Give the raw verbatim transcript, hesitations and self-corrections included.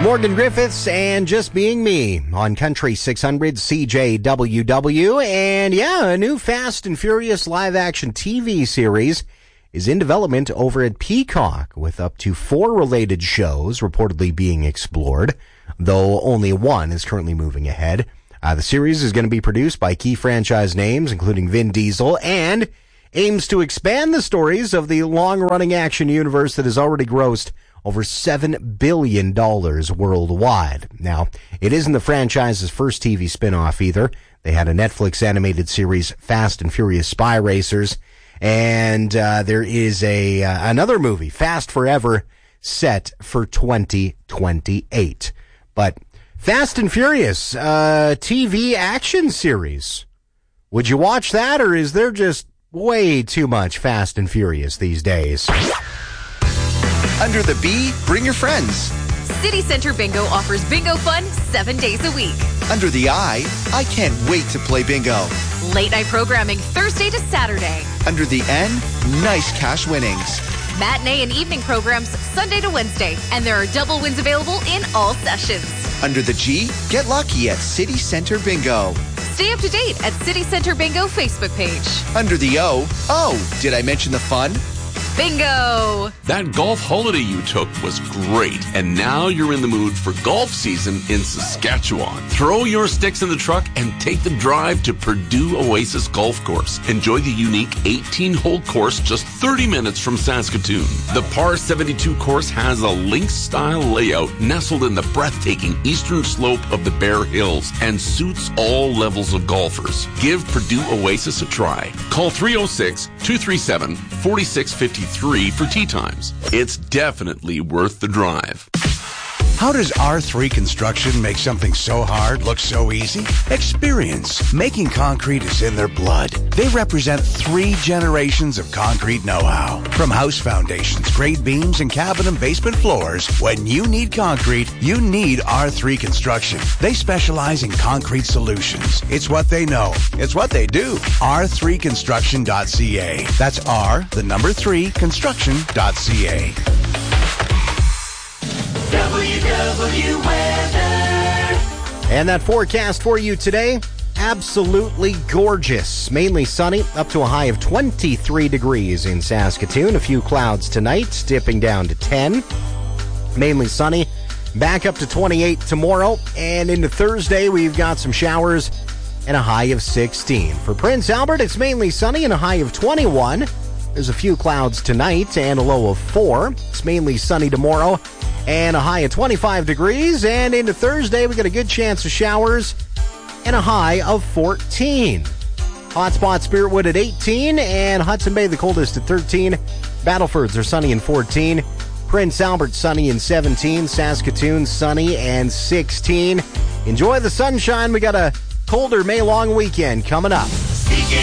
Morgan Griffiths and Just Being Me on Country six hundred C J W W. And yeah, a new Fast and Furious live-action T V series is in development over at Peacock, with up to four related shows reportedly being explored, though only one is currently moving ahead. Uh, the series is going to be produced by key franchise names, including Vin Diesel, and aims to expand the stories of the long-running action universe that has already grossed over seven billion dollars worldwide. Now, it isn't the franchise's first T V spinoff either. They had a Netflix animated series, Fast and Furious Spy Racers, and uh, there is a uh, another movie, Fast Forever, set for twenty twenty-eight. But Fast and Furious, uh, T V action series. Would you watch that, or is there just way too much Fast and Furious these days? Under the B, bring your friends. City Center Bingo offers bingo fun seven days a week. Under the I, I can't wait to play bingo. Late night programming Thursday to Saturday. Under the N, nice cash winnings. Matinee and evening programs Sunday to Wednesday, and there are double wins available in all sessions. Under the G, get lucky at City Center Bingo. Stay up to date at City Center Bingo Facebook page. Under the O, oh, did I mention the fun? Bingo! That golf holiday you took was great, and now you're in the mood for golf season in Saskatchewan. Throw your sticks in the truck and take the drive to Purdue Oasis Golf Course. Enjoy the unique eighteen-hole course just thirty minutes from Saskatoon. The par seventy-two course has a links-style layout nestled in the breathtaking eastern slope of the Bear Hills and suits all levels of golfers. Give Purdue Oasis a try. Call three oh six, two three seven, four six five three for tee times. It's definitely worth the drive. How does R three Construction make something so hard look so easy? Experience. Making concrete is in their blood. They represent three generations of concrete know-how. From house foundations, grade beams, and cabin and basement floors, when you need concrete, you need R three Construction. They specialize in concrete solutions. It's what they know. It's what they do. R three construction dot c a. That's R, the number three, construction dot c a. W W Weather. And that forecast for you today, absolutely gorgeous. Mainly sunny, up to a high of twenty-three degrees in Saskatoon. A few clouds tonight, dipping down to ten. Mainly sunny, back up to twenty-eight tomorrow. And into Thursday, we've got some showers and a high of sixteen. For Prince Albert, it's mainly sunny and a high of twenty-one. There's a few clouds tonight and a low of four. It's mainly sunny tomorrow and a high of twenty-five degrees. And into Thursday, we got a good chance of showers and a high of fourteen. Hotspot Spiritwood at eighteen and Hudson Bay the coldest at thirteen. Battlefords are sunny and fourteen. Prince Albert sunny and seventeen. Saskatoon sunny and sixteen. Enjoy the sunshine. We got a colder May long weekend coming up.